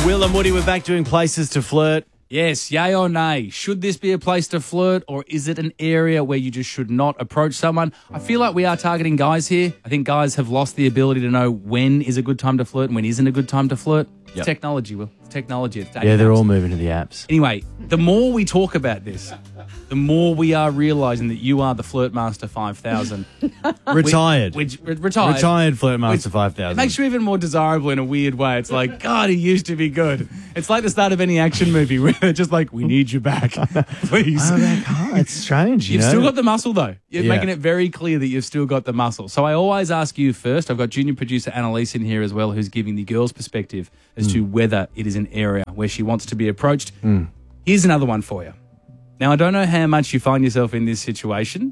Will and Woody, we're back doing places to flirt. Yes, yay or nay? Should this be a place to flirt, or is it an area where you just should not approach someone? I feel like we are targeting guys here. I think guys have lost the ability to know when is a good time to flirt and when isn't a good time to flirt. It's technology, Will. It's technology. It's Yeah, they're all moving to the apps. Anyway, the more we talk about this, the more we are realising that you are the Flirtmaster 5000. Retired. Retired. Retired Flirtmaster 5000. It makes you even more desirable in a weird way. It's like, God, he used to be good. It's like the start of any action movie where they're just like, we need you back, please. It's strange. You've still got the muscle, though. You're making it very clear that you've still got the muscle. So I always ask you first. I've got junior producer Annalise in here as well, who's giving the girl's perspective as to whether it is an area where she wants to be approached. Here's another one for you. Now, I don't know how much you find yourself in this situation.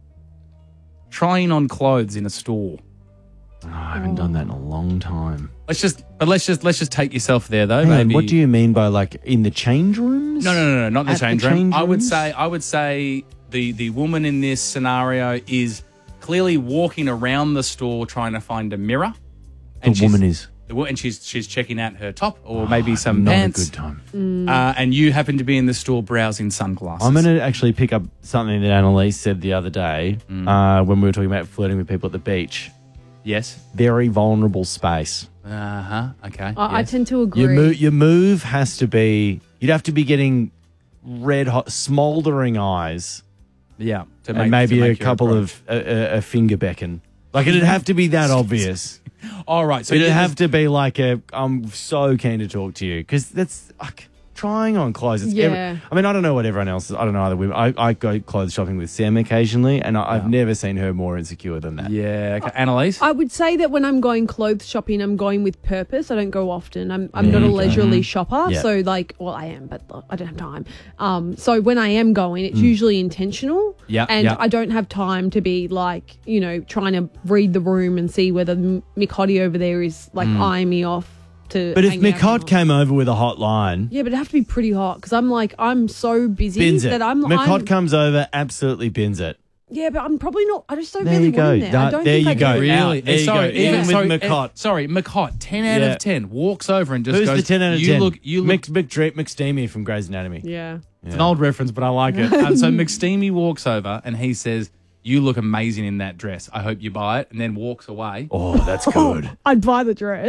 Trying on clothes in a store. Oh, I haven't done that in a long time. Let's just take yourself there, though. Hang on, maybe. what do you mean by like in the change rooms? No, not in the At change the room. change I would rooms? say the woman in this scenario is clearly walking around the store trying to find a mirror. And The woman is. And she's checking out her top or maybe some Not pants. a good time. And you happen to be in the store browsing sunglasses. I'm going to actually pick up something that Annalise said the other day when we were talking about flirting with people at the beach. Yes. Very vulnerable space. Okay. I yes. tend to agree. Your move has to be, you'd have to be getting red hot, smouldering eyes. Yeah. And maybe a couple of a finger beckon. Like it'd have to be that obvious. All right. So it'd have to be like I'm so keen to talk to you because that's like trying on clothes. It's Yeah. I mean, I don't know what everyone else is. I don't know other women. I go clothes shopping with Sam occasionally, and I've never seen her more insecure than that. Yeah. Okay. Annalise? I would say that when I'm going clothes shopping, I'm going with purpose. I don't go often. I'm not a leisurely shopper. Yeah. So I am, but I don't have time. So when I am going, it's usually intentional. Yeah, And yeah. I don't have time to be like, trying to read the room and see whether Mick Hottie over there is like eyeing me off to. But if hang out Mick Hott or not. came over with a hot line, Yeah, but it'd have to be pretty hot because I'm so busy bins it. that I'm Mick Hott comes over, absolutely bins it. Yeah, but I'm probably not. I just don't There really you go. want him there. I That- don't there think you I go. do. Really? There you go. Even with McHot. Sorry, McHot, 10 out Yeah. of 10, walks over and just Who's goes, the 10 out of you 10? Look, McSteamy from Grey's Anatomy. Yeah. It's an old reference, but I like it. So McSteamy walks over and he says, you look amazing in that dress. I hope you buy it. And then walks away. Oh, that's good. I'd buy the dress.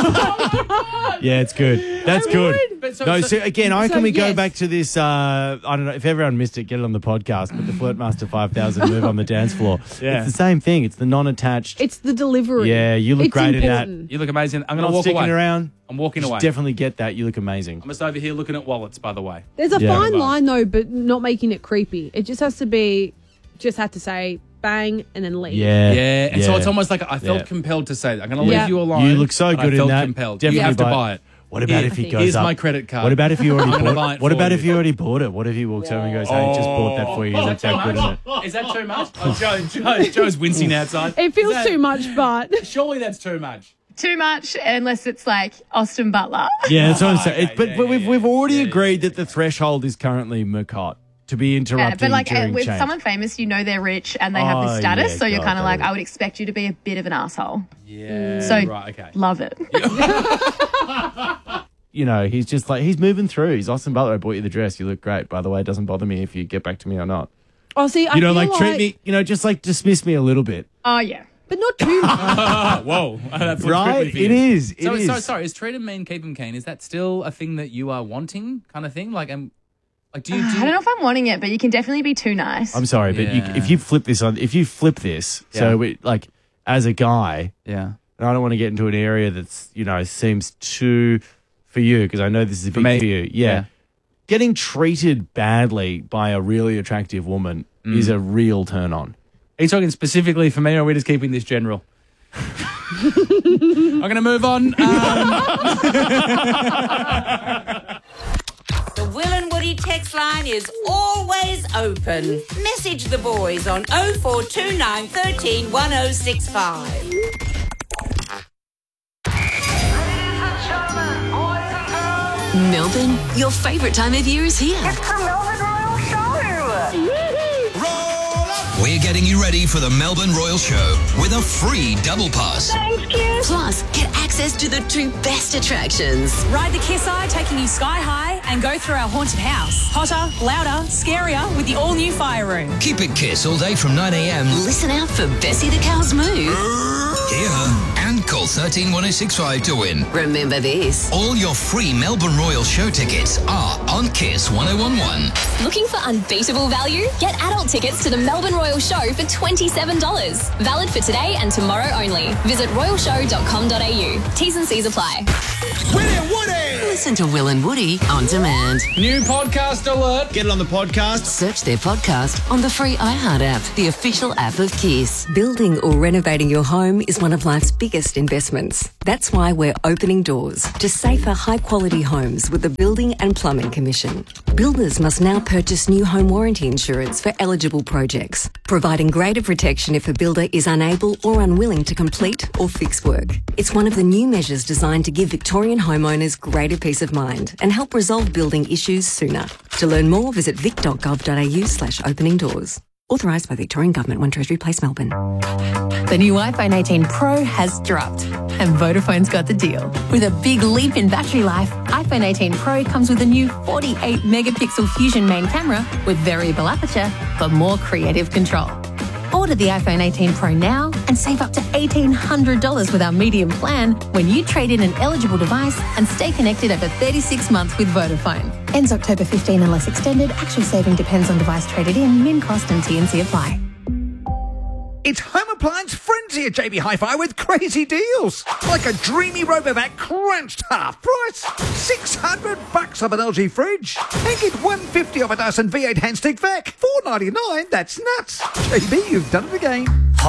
Yeah, it's good. That's good. But so- No, so- so again, I can we go yes. back to this? I don't know if everyone missed it. Get it on the podcast. But the Flirtmaster 5000 move on the dance floor. Yeah. It's the same thing. It's the non-attached. It's the delivery. Yeah, you look It's great in that. important. You look amazing. I'm going Not to walk sticking away. around. I'm walking You should away. definitely get that. You look amazing. I'm just over here looking at wallets, by the way. There's a Yeah. fine line though, but not making it creepy. It just has to be. Just have to say bang and then leave. Yeah, Yeah, and so it's almost like I felt Yeah. compelled to say that. I'm going to Yeah. leave you alone. You look so but good I felt in that. compelled. Definitely you have to buy it. buy it. What about if he goes Here's up? my credit card. What about if you already I'm gonna buy bought it it? What for about you. if you already bought it? What if he walks over and goes, "Hey, just bought that for you. You look that good in it." Is that too much? Oh, Joe's wincing outside. It feels Is that- too much, but Surely that's too much. Too much unless it's like Austin Butler. Yeah, that's what I'm saying. Okay, But we've already agreed that the threshold is currently McHot to be Yeah, interrupting but like during with change. someone famous, you know they're rich and they have Oh, the status, yeah, so you're God, kind of like, that is- I would expect you to be a bit of an asshole. Yeah. So right, okay. love it. You know, he's just like, he's moving through. He's Austin Butler. I bought you the dress. You look great. By the way, it doesn't bother me if you get back to me or not. oh, see, I You know, feel like treat me, you know, just like dismiss me a little bit. Oh yeah. but not too much. Whoa. That's Right? It is. It is. So, sorry, is treat him mean, keep him keen? Is that still a thing that you are wanting kind of thing? Like, do you... I don't know if I'm wanting it, but you can definitely be too nice. I'm sorry, but Yeah. if you flip this, so we, like, as a guy, Yeah. and I don't want to get into an area that's, you know, seems too, for you, because I know this is a big me? for you. Yeah. Getting treated badly by a really attractive woman is a real turn on. Are you talking specifically for me, or are we just keeping this general? I'm going to move on. The Will and Woody text line is always open. Message the boys on 0429 13 1065. Melbourne, your favourite time of year is here. It's the Melbourne Royal Show. We're getting you ready for the Melbourne Royal Show with a free double pass. Thanks, Kiss. Plus, get access to the 2 best attractions. Ride the Kiss Eye, taking you sky high, and go through our haunted house. Hotter, louder, scarier with the all-new fire room. Keep it Kiss all day from 9 a.m. Listen out for Bessie the Cow's move. Hear her and call 131065 to win. Remember this. All your free Melbourne Royal Show tickets are on Kiss 1011. Looking for unbeatable value? Get adult tickets to the Melbourne Royal Show for $27. Valid for today and tomorrow only. Visit royalshow.com.au. T's and C's apply. Will and Woody! Listen to Will and Woody on demand. New podcast alert. Get it on the podcast. Search their podcast on the free iHeart app, the official app of Kiss. Building or renovating your home is one of life's biggest investments. That's why we're opening doors to safer, high-quality homes with the Building and Plumbing Commission. Builders must now purchase new home warranty insurance for eligible projects, providing greater protection if a builder is unable or unwilling to complete or fix work. It's one of the new measures designed to give Victorian homeowners greater peace of mind and help resolve building issues sooner. To learn more, visit vic.gov.au/opening doors. Authorised by Victorian Government, 1 Treasury Place, Melbourne. The new iPhone 18 Pro has dropped, and Vodafone's got the deal. With a big leap in battery life, iPhone 18 Pro comes with a new 48-megapixel Fusion main camera with variable aperture for more creative control. Order the iPhone 18 Pro now and save up to $1,800 with our medium plan when you trade in an eligible device and stay connected over 36 months with Vodafone. Ends October 15 unless extended. Actual saving depends on device traded in, min cost and T&C apply. It's Home Appliance Frenzy at JB Hi-Fi with crazy deals. Like a dreamy RoboVac crunched half price. $600 off an LG fridge. And get $150 off a Dyson V8 handstick vac. $4.99, that's nuts. JB, you've done it again.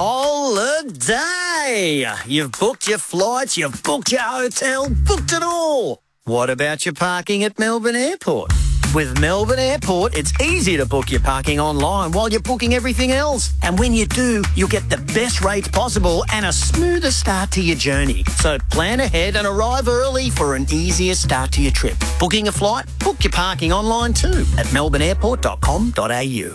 Holiday! You've booked your flights, you've booked your hotel, booked it all. What about your parking at Melbourne Airport? With Melbourne Airport, it's easy to book your parking online while you're booking everything else. And when you do, you'll get the best rates possible and a smoother start to your journey. So plan ahead and arrive early for an easier start to your trip. Booking a flight? Book your parking online too at melbourneairport.com.au.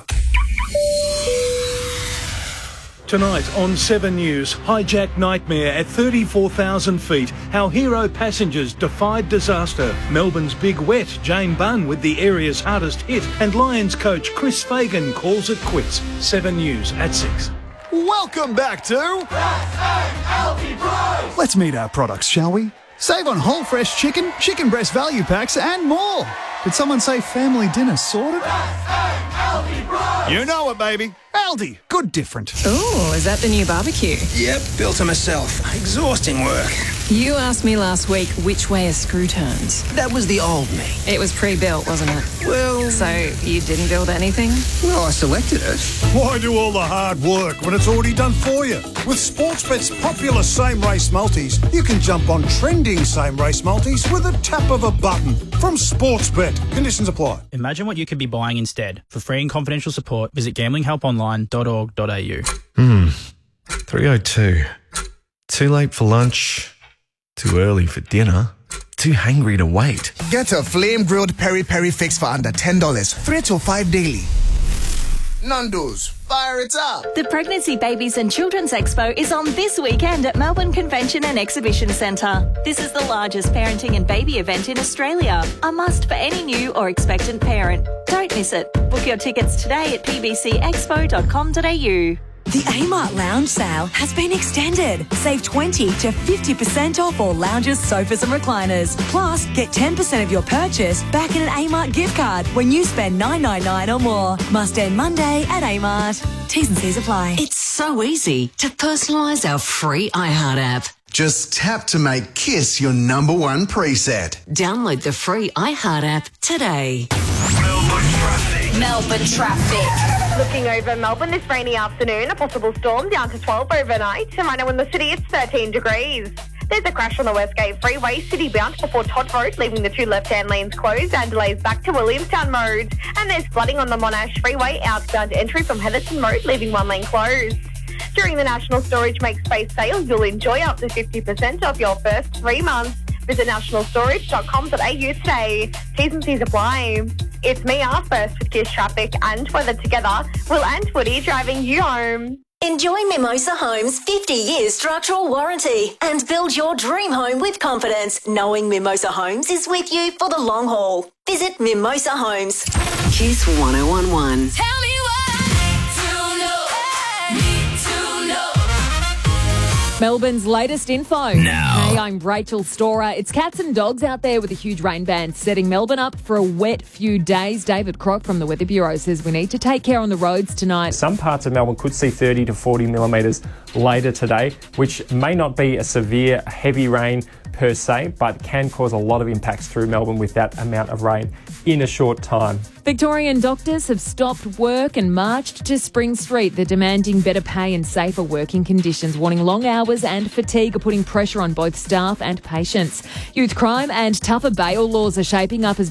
Tonight on 7 News, hijack nightmare at 34,000 feet. How hero passengers defied disaster. Melbourne's big wet, Jane Bunn with the area's hardest hit. And Lions coach Chris Fagan calls it quits. 7 News at 6. Welcome back to S.A.L.T. Price. Let's meet our products, shall we? Save on whole fresh chicken, chicken breast value packs and more. Did someone say family dinner sorted? S.A.L.T. Price. You know it, baby. Aldi, good different. Ooh, is that the new barbecue? Yep, built it myself. Exhausting work. You asked me last week which way a screw turns. That was the old me. It was pre-built, wasn't it? Well... So you didn't build anything? Well, I selected it. Why do all the hard work when it's already done for you? With Sportsbet's popular same-race multis, you can jump on trending same-race multis with a tap of a button. From Sportsbet. Conditions apply. Imagine what you could be buying instead. For free and confidential support, visit gamblinghelponline.org.au. 3:02. Too late for lunch. Too early for dinner. Too hangry to wait. Get a flame-grilled peri-peri fix for under $10. 3 to 5 daily. Nando's, fire it up. The Pregnancy, Babies and Children's Expo is on this weekend at Melbourne Convention and Exhibition Centre. This is the largest parenting and baby event in Australia. A must for any new or expectant parent. Don't miss it. Book your tickets today at pbcexpo.com.au. The Amart Lounge sale has been extended. Save 20 to 50% off all lounges, sofas and recliners. Plus, get 10% of your purchase back in an Amart gift card when you spend $9.99 or more. Must end Monday at Amart. T's and C's apply. It's so easy to personalise our free iHeart app. Just tap to make Kiss your #1 preset. Download the free iHeart app today. Melbourne traffic. Looking over Melbourne this rainy afternoon, a possible storm down to 12 overnight. And right now in the city, it's 13 degrees. There's a crash on the Westgate Freeway, city bound before Todd Road, leaving the 2 left-hand lanes closed and delays back to Williamstown Road. And there's flooding on the Monash Freeway, outbound entry from Heatherton Road, leaving 1 lane closed. During the National Storage Make Space sale, you'll enjoy up to 50% off your first 3 months. Visit nationalstorage.com.au today. T's and C's apply. It's Mia first with Kiss Traffic and weather together. Will and Woody driving you home. Enjoy Mimosa Homes' 50-year structural warranty and build your dream home with confidence, knowing Mimosa Homes is with you for the long haul. Visit Mimosa Homes. Kiss 1011. Tell me Melbourne's latest info. Now. Hey, I'm Rachel Storer. It's cats and dogs out there with a huge rain ban setting Melbourne up for a wet few days. David Crock from the Weather Bureau says we need to take care on the roads tonight. Some parts of Melbourne could see 30 to 40 millimetres later today, which may not be a severe heavy rain per se, but can cause a lot of impacts through Melbourne with that amount of rain in a short time. Victorian doctors have stopped work and marched to Spring Street. They're demanding better pay and safer working conditions, warning long hours and fatigue are putting pressure on both staff and patients. Youth crime and tougher bail laws are shaping up as